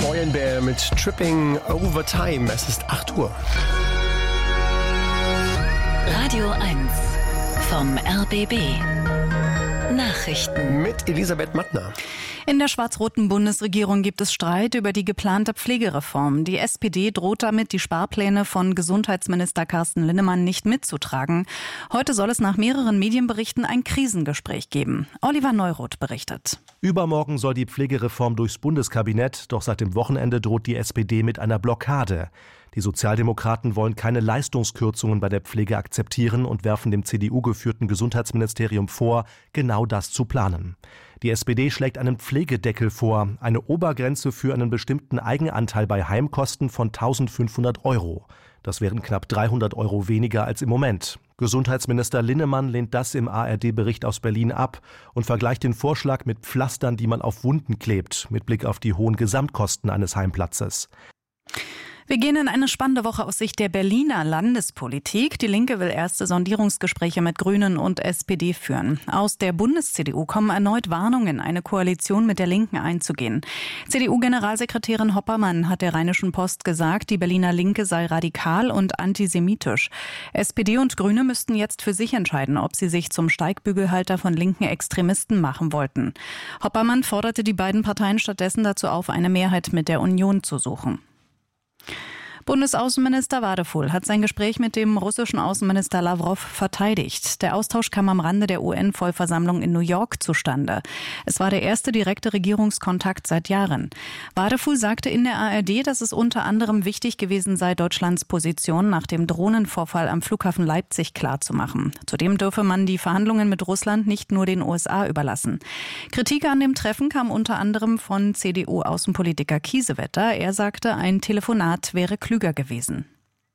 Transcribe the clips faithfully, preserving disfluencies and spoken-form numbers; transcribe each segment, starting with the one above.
Boy and Bear mit Tripping Over Time. Es ist acht Uhr. Radio eins vom R B B. Nachrichten mit Elisabeth Mattner. In der schwarz-roten Bundesregierung gibt es Streit über die geplante Pflegereform. Die S P D droht damit, die Sparpläne von Gesundheitsminister Carsten Linnemann nicht mitzutragen. Heute soll es nach mehreren Medienberichten ein Krisengespräch geben. Oliver Neuroth berichtet. Übermorgen soll die Pflegereform durchs Bundeskabinett, doch seit dem Wochenende droht die S P D mit einer Blockade. Die Sozialdemokraten wollen keine Leistungskürzungen bei der Pflege akzeptieren und werfen dem C D U-geführten Gesundheitsministerium vor, genau das zu planen. Die S P D schlägt einen Pflegedeckel vor, eine Obergrenze für einen bestimmten Eigenanteil bei Heimkosten von eintausendfünfhundert Euro. Das wären knapp dreihundert Euro weniger als im Moment. Gesundheitsminister Linnemann lehnt das im A R D-Bericht aus Berlin ab und vergleicht den Vorschlag mit Pflastern, die man auf Wunden klebt, mit Blick auf die hohen Gesamtkosten eines Heimplatzes. Wir gehen in eine spannende Woche aus Sicht der Berliner Landespolitik. Die Linke will erste Sondierungsgespräche mit Grünen und S P D führen. Aus der Bundes-C D U kommen erneut Warnungen, eine Koalition mit der Linken einzugehen. C D U-Generalsekretärin Hoppermann hat der Rheinischen Post gesagt, die Berliner Linke sei radikal und antisemitisch. S P D und Grüne müssten jetzt für sich entscheiden, ob sie sich zum Steigbügelhalter von linken Extremisten machen wollten. Hoppermann forderte die beiden Parteien stattdessen dazu auf, eine Mehrheit mit der Union zu suchen. Bundesaußenminister Wadefuhl hat sein Gespräch mit dem russischen Außenminister Lawrow verteidigt. Der Austausch kam am Rande der U N-Vollversammlung in New York zustande. Es war der erste direkte Regierungskontakt seit Jahren. Wadefuhl sagte in der A R D, dass es unter anderem wichtig gewesen sei, Deutschlands Position nach dem Drohnenvorfall am Flughafen Leipzig klarzumachen. Zudem dürfe man die Verhandlungen mit Russland nicht nur den U S A überlassen. Kritik an dem Treffen kam unter anderem von C D U-Außenpolitiker Kiesewetter. Er sagte, ein Telefonat wäre klüger gewesen.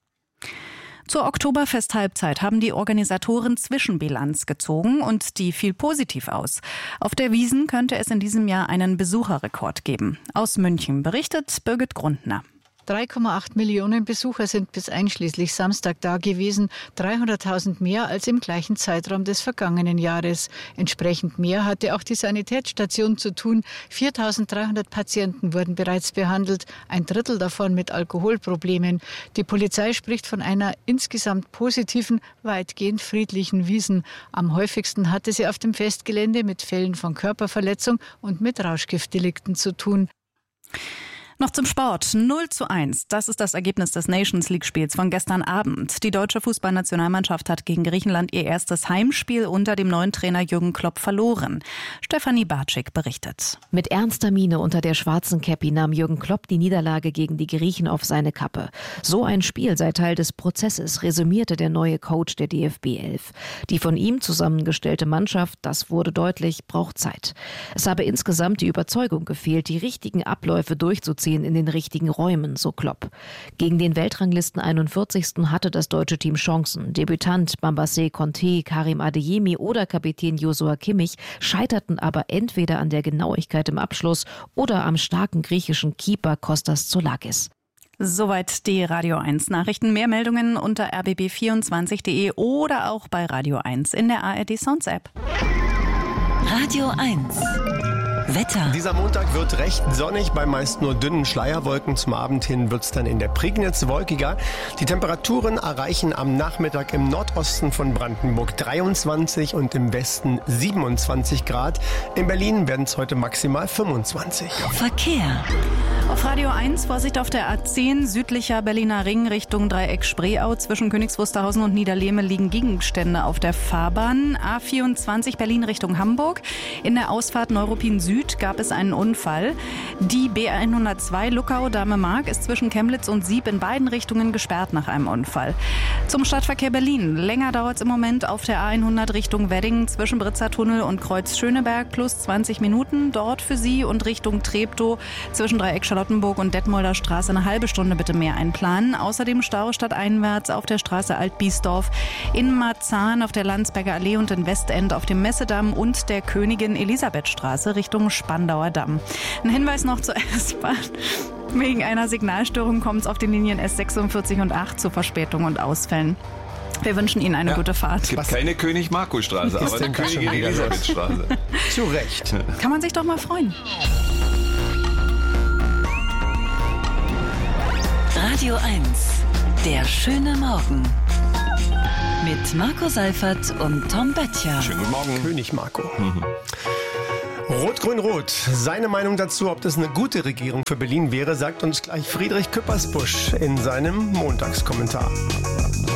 Zur Oktoberfest-Halbzeit haben die Organisatoren Zwischenbilanz gezogen und die fiel positiv aus. Auf der Wiesn könnte es in diesem Jahr einen Besucherrekord geben. Aus München berichtet Birgit Grundner. drei Komma acht Millionen Besucher sind bis einschließlich Samstag da gewesen, dreihunderttausend mehr als im gleichen Zeitraum des vergangenen Jahres. Entsprechend mehr hatte auch die Sanitätsstation zu tun. viertausenddreihundert Patienten wurden bereits behandelt, ein Drittel davon mit Alkoholproblemen. Die Polizei spricht von einer insgesamt positiven, weitgehend friedlichen Wiesn. Am häufigsten hatte sie auf dem Festgelände mit Fällen von Körperverletzung und mit Rauschgiftdelikten zu tun. Noch zum Sport. null zu eins. Das ist das Ergebnis des Nations League-Spiels von gestern Abend. Die deutsche Fußballnationalmannschaft hat gegen Griechenland ihr erstes Heimspiel unter dem neuen Trainer Jürgen Klopp verloren. Stefanie Bartschik berichtet. Mit ernster Miene unter der schwarzen Käppi nahm Jürgen Klopp die Niederlage gegen die Griechen auf seine Kappe. So ein Spiel sei Teil des Prozesses, resümierte der neue Coach der D F B elf. Die von ihm zusammengestellte Mannschaft, das wurde deutlich, braucht Zeit. Es habe insgesamt die Überzeugung gefehlt, die richtigen Abläufe durchzuziehen in den richtigen Räumen, so Klopp. Gegen den Weltranglisten einundvierzigsten hatte das deutsche Team Chancen. Debütant Bambassé Conté, Karim Adeyemi oder Kapitän Joshua Kimmich scheiterten aber entweder an der Genauigkeit im Abschluss oder am starken griechischen Keeper Kostas Zoulakis. Soweit die Radio eins Nachrichten. Mehr Meldungen unter r b b vierundzwanzig punkt de oder auch bei Radio eins in der A R D Sounds App. Radio eins Wetter. Dieser Montag wird recht sonnig, bei meist nur dünnen Schleierwolken. Zum Abend hin wird es dann in der Prignitz wolkiger. Die Temperaturen erreichen am Nachmittag im Nordosten von Brandenburg dreiundzwanzig und im Westen siebenundzwanzig Grad. In Berlin werden es heute maximal fünfundzwanzig. Verkehr. Auf Radio eins Vorsicht auf der A zehn, südlicher Berliner Ring Richtung Dreieck Spreeau. Zwischen Königs Wusterhausen und Niederlehme liegen Gegenstände auf der Fahrbahn. A vierundzwanzig Berlin Richtung Hamburg. In der Ausfahrt Neuruppin Süd gab es einen Unfall. Die B hundertzwei Luckau-Dahme-Mark ist zwischen Chemnitz und Sieb in beiden Richtungen gesperrt nach einem Unfall. Zum Stadtverkehr Berlin. Länger dauert es im Moment auf der A hundert Richtung Wedding zwischen Britzertunnel und Kreuz Schöneberg plus zwanzig Minuten. Dort für Sie und Richtung Treptow zwischen Dreieck Charlottenburg und Detmolder Straße eine halbe Stunde bitte mehr einplanen. Außerdem Stau stadteinwärts auf der Straße Alt-Biesdorf, in Marzahn auf der Landsberger Allee und in Westend auf dem Messedamm und der Königin Elisabeth Straße Richtung Spandauer Damm. Ein Hinweis noch zur S-Bahn. Wegen einer Signalstörung kommt es auf den Linien S sechsundvierzig und acht zu Verspätungen und Ausfällen. Wir wünschen Ihnen eine ja, gute Fahrt. Es gibt Was? keine König-Marco-Straße, aber eine Königin-Elisabeth-Straße. Zu Recht. Kann man sich doch mal freuen. Radio eins. Der schöne Morgen. Mit Marco Seifert und Tom Böttcher. Schönen guten Morgen. König Marco. Mhm. Rot-Grün-Rot. Seine Meinung dazu, ob das eine gute Regierung für Berlin wäre, sagt uns gleich Friedrich Küppersbusch in seinem Montagskommentar.